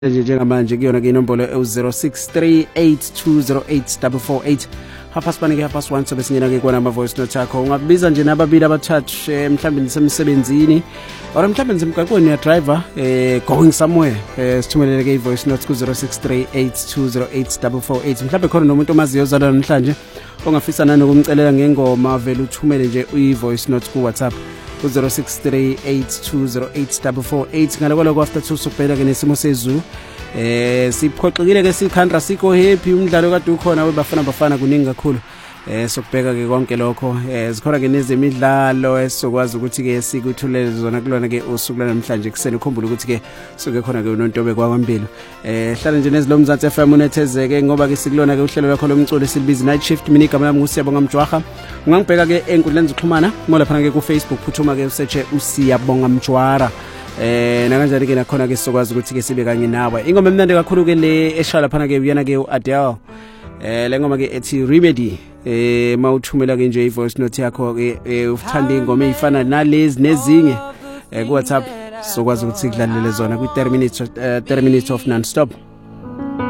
njengamanje kuyona ke inombolo u0638208448 hapasibani ke hapasone sobe singena ke kwana ama voice note akho ungabiza nje nababili abathathu mhlawumbe nisemsebenzini or mhlawumbe nisemgaqweni ya driver going somewhere sithumelele ke voice note ku 0638208448 mhlawumbe khona nomuntu omaziyo ozalana namhlanje ongafisa nanokumcelela ngengoma vele uthumele nje i-voice note ku WhatsApp ku 0638208448 ngalokoloko after 2 sokubheka ke nesimo sezulu siphoxekile ke sikhandra sikho happy umdlalo kade ukhona webafana kuningi kakhulu sokubheka ke konke lokho zikhona ke nezemidlalo esizokwazi ukuthi ke sikuthulele zona kulona ke usuku namhlanje kuseni ukhumbula ukuthi ke suke khona ke uNontobe kwakwambilo hlala nje nezilomzansi FM unethezeke ngoba ke sikulona ke uhlelo lwakho lomculo silibizi night shift mina igama lami nguSiyabonga Mjwaha ungangibheka ke enkundleni zokuxhumana ngoba phana ke ku Facebook phuthuma ke usearch uSiyabonga Mjwara nakanjani ke nakhona ke sizokwazi ukuthi ke sibe kanye nawe ingoma emnandi kakhulu ke le eshala phana ke uyana ke uAdele le ngoma ke ethi Remedy mawuthumela ke nje i-voice note yakho ke uthanda ingoma ezifana nalezi nezinye ku WhatsApp sizokwazi ukuthi sidlalele zona ku 30 minutes of non stop